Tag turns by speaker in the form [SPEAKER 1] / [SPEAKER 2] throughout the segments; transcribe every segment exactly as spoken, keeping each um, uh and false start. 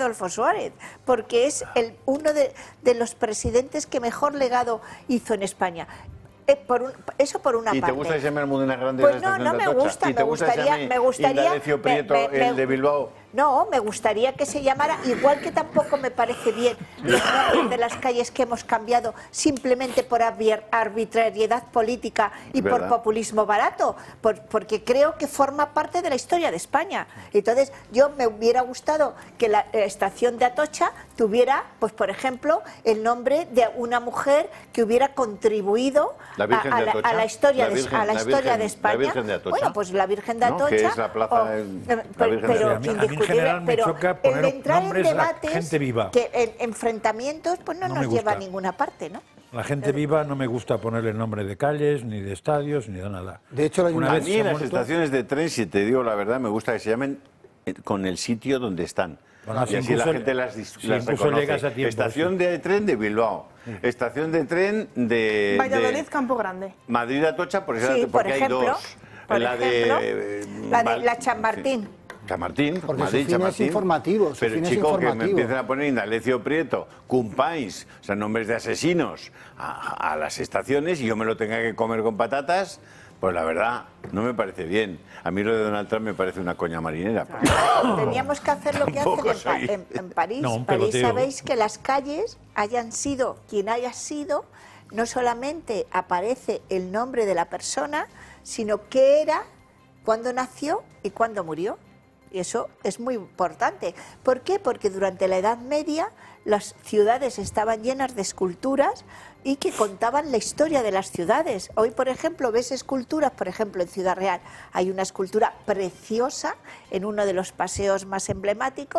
[SPEAKER 1] Adolfo Suárez, porque es el, uno de, de los presidentes que mejor legado hizo en España. Eh, por un, eso por una
[SPEAKER 2] ¿Y
[SPEAKER 1] parte.
[SPEAKER 2] te gusta que se llame Almudena Grande?
[SPEAKER 1] Pues no, no me gusta.
[SPEAKER 2] ¿Y te
[SPEAKER 1] me
[SPEAKER 2] gusta
[SPEAKER 1] gustaría,
[SPEAKER 2] que
[SPEAKER 1] me gustaría,
[SPEAKER 2] Indalecio Prieto,
[SPEAKER 1] me, me,
[SPEAKER 2] el de Bilbao?
[SPEAKER 1] No, me gustaría que se llamara, igual que tampoco me parece bien los nombres de las calles que hemos cambiado simplemente por arbitrariedad política y por populismo barato, por, porque creo que forma parte de la historia de España. Entonces, yo me hubiera gustado que la estación de Atocha tuviera, pues por ejemplo, el nombre de una mujer que hubiera contribuido
[SPEAKER 2] la Virgen
[SPEAKER 1] a, a,
[SPEAKER 2] de Atocha,
[SPEAKER 1] la, a la historia,
[SPEAKER 2] la Virgen,
[SPEAKER 1] de, a la
[SPEAKER 2] la
[SPEAKER 1] historia
[SPEAKER 2] Virgen,
[SPEAKER 1] de España.
[SPEAKER 2] La Virgen de Atocha.
[SPEAKER 1] Bueno, pues la Virgen de Atocha.
[SPEAKER 2] ¿No? Que es la plaza
[SPEAKER 1] o,
[SPEAKER 2] de, la
[SPEAKER 1] pero,
[SPEAKER 2] Virgen
[SPEAKER 1] pero,
[SPEAKER 2] de
[SPEAKER 3] a, mí, a mí en general me choca poner
[SPEAKER 1] entrar
[SPEAKER 3] nombres
[SPEAKER 1] en debates,
[SPEAKER 3] a gente viva.
[SPEAKER 1] Que en, enfrentamientos, pues no,
[SPEAKER 3] No
[SPEAKER 1] nos
[SPEAKER 3] me
[SPEAKER 1] lleva a
[SPEAKER 3] gusta.
[SPEAKER 1] ninguna parte, ¿no?
[SPEAKER 3] La gente viva no me gusta ponerle el nombre de calles, ni de estadios, ni de nada.
[SPEAKER 4] De hecho,
[SPEAKER 3] Una
[SPEAKER 2] A
[SPEAKER 3] vez
[SPEAKER 2] mí
[SPEAKER 3] se ha
[SPEAKER 2] las
[SPEAKER 3] muerto-
[SPEAKER 2] estaciones de tren, si te digo la verdad, me gusta que se llamen con el sitio donde están.
[SPEAKER 3] Bueno,
[SPEAKER 2] y
[SPEAKER 3] si
[SPEAKER 2] así la
[SPEAKER 3] incluso-
[SPEAKER 2] gente las,
[SPEAKER 3] si
[SPEAKER 2] las
[SPEAKER 3] incluso
[SPEAKER 2] reconoce.
[SPEAKER 3] llegas a tiempo,
[SPEAKER 2] Estación
[SPEAKER 3] sí.
[SPEAKER 2] de tren de Bilbao.
[SPEAKER 3] Sí.
[SPEAKER 2] Estación de tren de...
[SPEAKER 5] Valladolid,
[SPEAKER 2] de
[SPEAKER 5] Campo Grande.
[SPEAKER 2] Madrid-Atocha, porque,
[SPEAKER 1] Sí,
[SPEAKER 2] porque
[SPEAKER 1] por ejemplo,
[SPEAKER 2] hay dos.
[SPEAKER 1] por
[SPEAKER 2] la
[SPEAKER 1] ejemplo,
[SPEAKER 2] de... eh,
[SPEAKER 1] la de
[SPEAKER 2] Val-
[SPEAKER 1] la Chamartín.
[SPEAKER 2] Chamartín,
[SPEAKER 4] Porque
[SPEAKER 2] Madrid,
[SPEAKER 4] su fin es
[SPEAKER 2] Chamartín.
[SPEAKER 4] informativo, su
[SPEAKER 2] Pero
[SPEAKER 4] fin es
[SPEAKER 2] chico, que me
[SPEAKER 4] informativo.
[SPEAKER 2] empiecen a poner Indalecio Prieto, Cumpáis, o sea, nombres de asesinos a, a las estaciones y yo me lo tenga que comer con patatas, pues la verdad, no me parece bien. A mí lo de Donald Trump me parece una coña marinera.
[SPEAKER 1] Teníamos que hacer lo que
[SPEAKER 2] Tampoco
[SPEAKER 1] hacen en,
[SPEAKER 2] soy-
[SPEAKER 1] Pa- en- en París.
[SPEAKER 3] No, un
[SPEAKER 1] París
[SPEAKER 3] peloteo.
[SPEAKER 1] sabéis que las calles, hayan sido quien haya sido, no solamente aparece el nombre de la persona, sino qué era, cuándo nació y cuándo murió. Y eso es muy importante. ¿Por qué? Porque durante la Edad Media las ciudades estaban llenas de esculturas y que contaban la historia de las ciudades. Hoy, por ejemplo, ves esculturas, por ejemplo, en Ciudad Real hay una escultura preciosa en uno de los paseos más emblemáticos,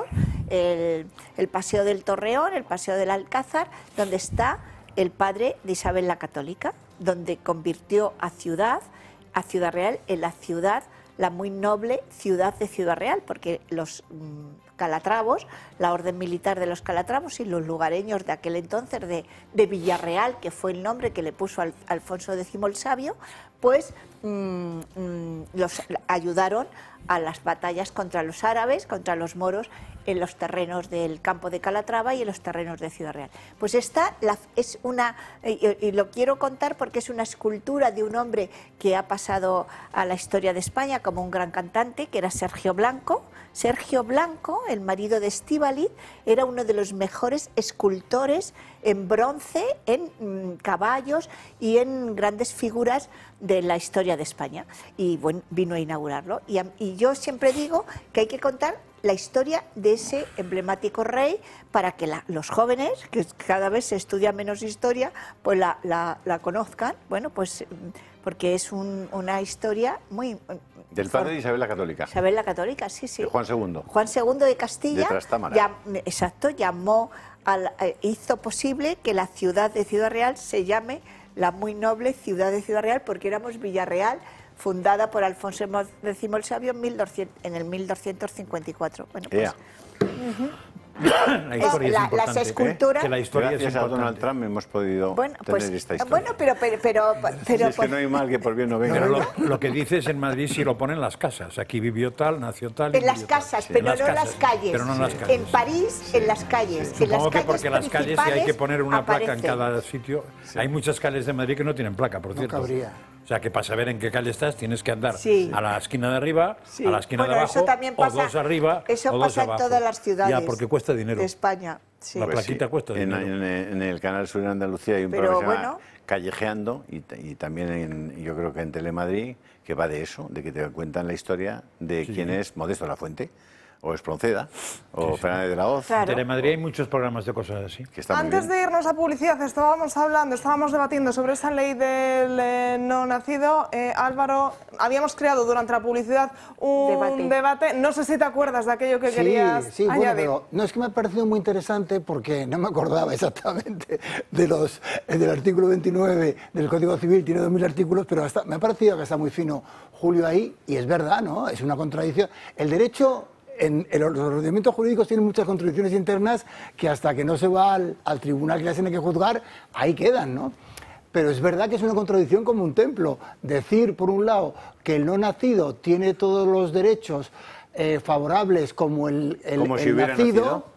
[SPEAKER 1] el, el Paseo del Torreón, el Paseo del Alcázar, donde está el padre de Isabel la Católica, donde convirtió a ciudad, a Ciudad Real, en la ciudad, la muy noble ciudad de Ciudad Real, porque los mmm, calatravos, la orden militar de los calatravos y los lugareños de aquel entonces de, de Villarreal, que fue el nombre que le puso al, Alfonso X el Sabio, pues mmm, mmm, los ayudaron a las batallas contra los árabes, contra los moros, en los terrenos del campo de Calatrava y en los terrenos de Ciudad Real. Pues esta la, es una, y, y lo quiero contar porque es una escultura de un hombre que ha pasado a la historia de España como un gran cantante, que era Sergio Blanco. Sergio Blanco, el marido de Estíbaliz, era uno de los mejores escultores en bronce, en mm, caballos y en grandes figuras de la historia de España. Y bueno, vino a inaugurarlo. Y, a, y yo siempre digo que hay que contar la historia de ese emblemático rey para que la, los jóvenes, que cada vez se estudia menos historia, pues la, la, la conozcan, bueno, pues porque es un, una historia muy...
[SPEAKER 2] Del padre de Isabel la Católica.
[SPEAKER 1] Isabel la Católica, sí, sí.
[SPEAKER 2] De Juan segundo.
[SPEAKER 1] Juan segundo de Castilla.
[SPEAKER 2] De Trastámara.
[SPEAKER 1] Ya, exacto, llamó, al, eh, hizo posible que la ciudad de Ciudad Real se llame la muy noble ciudad de Ciudad Real, porque éramos Villarreal, fundada por Alfonso X el Sabio en, mil doscientos, en el mil doscientos cincuenta y cuatro. Bueno, pues, uh-huh.
[SPEAKER 3] La historia es
[SPEAKER 1] la,
[SPEAKER 3] importante.
[SPEAKER 1] las esculturas...
[SPEAKER 3] ¿eh? Que la historia
[SPEAKER 2] Gracias
[SPEAKER 3] es
[SPEAKER 2] a
[SPEAKER 3] importante.
[SPEAKER 2] Donald Trump hemos podido
[SPEAKER 1] bueno,
[SPEAKER 2] tener
[SPEAKER 1] pues,
[SPEAKER 2] esta historia.
[SPEAKER 1] bueno, pero... pero, pero, pero
[SPEAKER 2] Si es
[SPEAKER 1] pues,
[SPEAKER 2] que no hay mal que por bien no venga.
[SPEAKER 3] Pero lo, lo que dices en Madrid sí lo ponen las casas. Aquí vivió tal, nació tal. y
[SPEAKER 1] en las
[SPEAKER 3] vivió tal.
[SPEAKER 1] casas,
[SPEAKER 3] Sí.
[SPEAKER 1] pero
[SPEAKER 3] En las
[SPEAKER 1] no en
[SPEAKER 3] casas,
[SPEAKER 1] las calles.
[SPEAKER 3] Pero no en las calles.
[SPEAKER 1] En París, en las calles. En las
[SPEAKER 3] Supongo que
[SPEAKER 1] calles
[SPEAKER 3] porque las calles sí hay que poner una placa en
[SPEAKER 1] aparecen.
[SPEAKER 3] cada sitio. Hay muchas calles de Madrid que no tienen placa, por
[SPEAKER 4] No
[SPEAKER 3] cierto.
[SPEAKER 4] cabría.
[SPEAKER 3] O sea, que para saber en qué calle estás tienes que andar
[SPEAKER 1] Sí.
[SPEAKER 3] a la esquina de arriba,
[SPEAKER 1] Sí.
[SPEAKER 3] a la esquina
[SPEAKER 1] Bueno,
[SPEAKER 3] de abajo,
[SPEAKER 1] eso también pasa-
[SPEAKER 3] o dos arriba,
[SPEAKER 1] eso
[SPEAKER 3] o dos
[SPEAKER 1] pasa en
[SPEAKER 3] abajo.
[SPEAKER 1] todas las ciudades
[SPEAKER 3] Ya, porque cuesta dinero.
[SPEAKER 1] de España. Sí.
[SPEAKER 3] La
[SPEAKER 2] Pues
[SPEAKER 3] plaquita
[SPEAKER 2] sí.
[SPEAKER 3] cuesta
[SPEAKER 2] en,
[SPEAKER 3] dinero.
[SPEAKER 2] en- en el Canal Sur de Andalucía hay un
[SPEAKER 1] Pero
[SPEAKER 2] programa que se llama
[SPEAKER 1] bueno.
[SPEAKER 2] Callejeando y, y también en, yo creo que en Telemadrid, que va de eso, de que te cuentan la historia de
[SPEAKER 3] Sí.
[SPEAKER 2] quién es Modesto Lafuente, o Espronceda, o Fernández de la Hoz,
[SPEAKER 1] Claro.
[SPEAKER 3] En Telemadrid hay muchos programas de cosas así.
[SPEAKER 2] que está muy
[SPEAKER 5] Antes
[SPEAKER 2] bien.
[SPEAKER 5] de irnos a publicidad, estábamos hablando, estábamos debatiendo sobre esa ley del eh, no nacido. Eh, Álvaro, habíamos creado durante la publicidad un
[SPEAKER 1] Debate.
[SPEAKER 5] debate. No sé si te acuerdas de aquello que
[SPEAKER 4] Sí,
[SPEAKER 5] querías
[SPEAKER 4] sí, bueno,
[SPEAKER 5] añadir.
[SPEAKER 4] pero no, es que me ha parecido muy interesante porque no me acordaba exactamente de los, eh, del artículo veintinueve del Código Civil, tiene dos mil artículos, pero hasta, me ha parecido que está muy fino Julio ahí, y es verdad, ¿no? Es una contradicción. El derecho... En, en los ordenamientos jurídicos tienen muchas contradicciones internas que hasta que no se va al, al tribunal que las tiene que juzgar, ahí quedan, ¿no? Pero es verdad que es una contradicción como un templo. Decir, por un lado, que el no nacido tiene todos los derechos eh, favorables como el, el,
[SPEAKER 2] Como si
[SPEAKER 4] el
[SPEAKER 2] hubiera
[SPEAKER 4] nacido,
[SPEAKER 2] nacido.